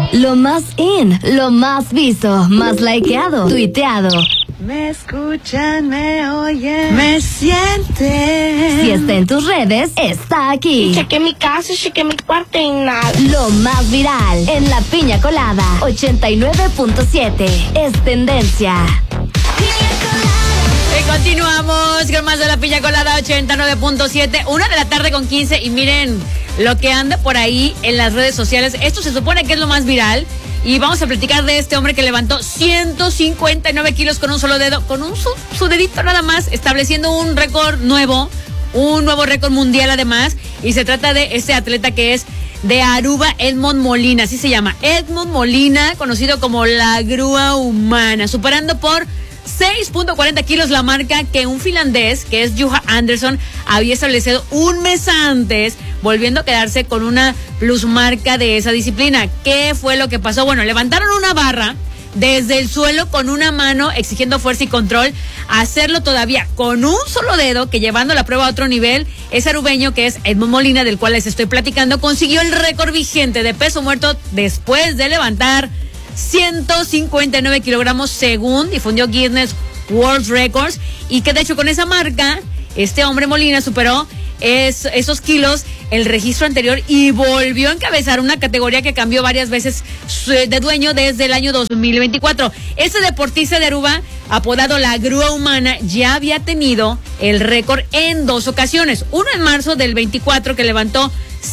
Lo más in, lo más visto, más likeado, tuiteado. Me escuchan, me oyen, me sienten. Si está en tus redes, está aquí. Chequé mi casa, chequé mi cuarto y nada. Lo más viral en La Piña Colada 89.7 es tendencia. Y continuamos con más de La Piña Colada 89.7, 1:15 y miren lo que anda por ahí en las redes sociales. Esto se supone que es lo más viral y vamos a platicar de este hombre que levantó 159 kilos con un solo dedo, con su dedito nada más, estableciendo un récord nuevo, un nuevo récord mundial además, y se trata de este atleta que es de Aruba, Edmond Molina, así se llama, Edmond Molina, conocido como la grúa humana, superando por 6.40 kilos la marca que un finlandés, que es Juha Andersson, había establecido un mes antes, volviendo a quedarse con una plusmarca de esa disciplina. ¿Qué fue lo que pasó? Bueno, levantaron una barra desde el suelo con una mano, exigiendo fuerza y control, hacerlo todavía con un solo dedo, que llevando la prueba a otro nivel, ese arubeño que es Edmond Molina, del cual les estoy platicando, consiguió el récord vigente de peso muerto después de levantar 159 kilogramos, según difundió Guinness World Records, y que de hecho con esa marca este hombre Molina superó esos kilos, el registro anterior, y volvió a encabezar una categoría que cambió varias veces de dueño desde el año 2024. Este deportista de Aruba, apodado la grúa humana, ya había tenido el récord en 2 ocasiones. Uno en marzo del 24, que levantó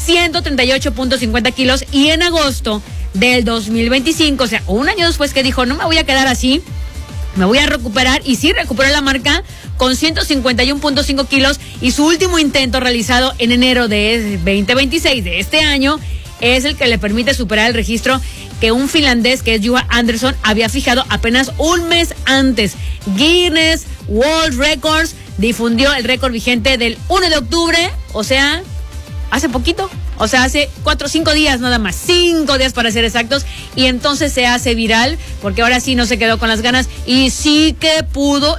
138.50 kilos, y en agosto del 2025, o sea, un año después, que dijo, no me voy a quedar así, me voy a recuperar, y sí recuperó la marca con 151.5 kilos, y su último intento realizado en enero de 2026 de este año es el que le permite superar el registro que un finlandés, que es Juha Andersson, había fijado apenas un mes antes. Guinness World Records difundió el récord vigente del 1 de octubre, o sea, hace poquito. O sea, hace 4 o 5 días nada más, 5 días para ser exactos, y entonces se hace viral, porque ahora sí no se quedó con las ganas, y sí que pudo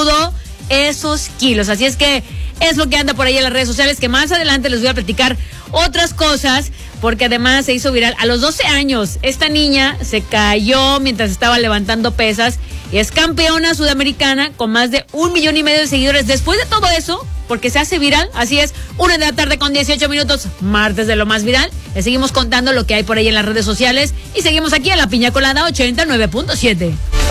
esos kilos. Así es que es lo que anda por ahí en las redes sociales, que más adelante les voy a platicar otras cosas, porque además se hizo viral a los 12 años. Esta niña se cayó mientras estaba levantando pesas, y es campeona sudamericana con más de 1,5 millones de seguidores. Después de todo eso, porque se hace viral, así es, 1:18 p.m, martes de lo más viral. Les seguimos contando lo que hay por ahí en las redes sociales, y seguimos aquí en La Piña Colada 89.7.